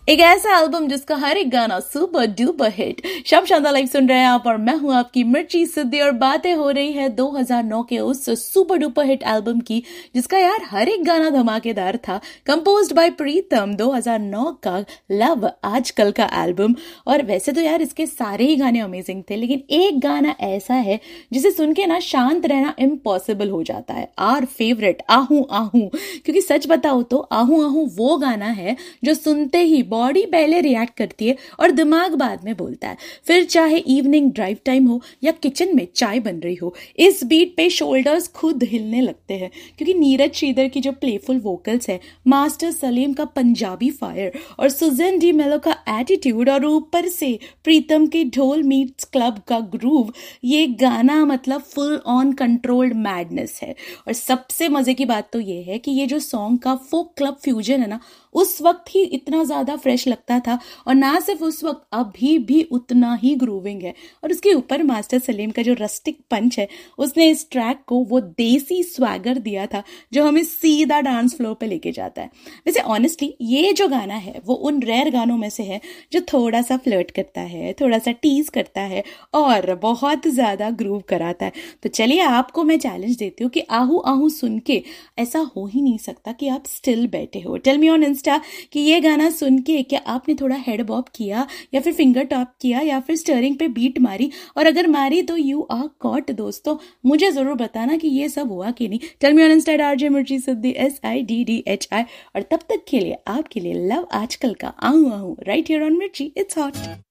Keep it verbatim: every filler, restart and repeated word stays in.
एक ऐसा एल्बम जिसका हर एक गाना सुपर डुपर हिट। शब शानदार लाइव सुन रहे हैं आप और मैं हूं आपकी मिर्ची सिद्धि और बातें हो रही है दो हज़ार नौ के उस सुपर डुपर हिट एल्बम की जिसका यार हर एक गाना धमाकेदार था। कंपोज्ड बाय प्रीतम, दो हज़ार नौ का लव आजकल का एल्बम। और वैसे तो यार इसके सारे ही गाने अमेजिंग थे, लेकिन एक गाना ऐसा है जिसे सुन के ना शांत रहना इम्पॉसिबल हो जाता है। आर फेवरेट आहू आहू, क्योंकि सच बताओ तो आहू आहू वो गाना है जो सुनते ही बॉडी पहले रिएक्ट करती है और दिमाग बाद में बोलता है। फिर चाहे इवनिंग ड्राइव टाइम हो या किचन में चाय बन रही हो, इस बीट पे शोल्डर्स खुद हिलने लगते हैं, क्योंकि नीरज श्रीधर की जो प्लेफुल वोकल्स है, मास्टर सलीम का पंजाबी फायर और सुजैन डी मेलो का एटीट्यूड और ऊपर से प्रीतम के ढोल मीट्स क्लब का ग्रूव, ये गाना मतलब फुल ऑन कंट्रोल्ड मैडनेस है। और सबसे मजे की बात तो ये है कि ये जो सॉन्ग का फोक क्लब फ्यूजन है ना, उस वक्त ही इतना ज्यादा फ्रेश लगता था, और ना सिर्फ उस वक्त, अभी भी उतना ही ग्रूविंग है। और उसके ऊपर मास्टर सलीम का जो रस्टिक पंच है, उसने इस ट्रैक को वो देसी स्वैगर दिया था जो हमें सीधा डांस फ्लोर पे लेके जाता है। वैसे ऑनेस्टली ये जो गाना है वो उन रेयर गानों में से है जो थोड़ा सा फ्लर्ट करता है, थोड़ा सा टीज करता है और बहुत ज्यादा ग्रूव कराता है। तो चलिए आपको मैं चैलेंज देती हूँ कि आहू आहू सुन के ऐसा हो ही नहीं सकता कि आप स्टिल बैठे हो। टेल मी ऑन इंस्टा कि ये गाना सुन के क्या आपने थोड़ा हेड बॉब किया या फिर फिंगर टॉप किया या फिर स्टरिंग पे बीट मारी, और अगर मारी तो यू आर कॉट। दोस्तों मुझे जरूर बताना कि ये सब हुआ कि नहीं। Tell me on Insta RJ मिर्ची सिद्धि S I D D H I. और तब तक के लिए आपके लिए लव आजकल का आहू आहू राइट हियर ऑन मिर्ची, इट्स हॉट।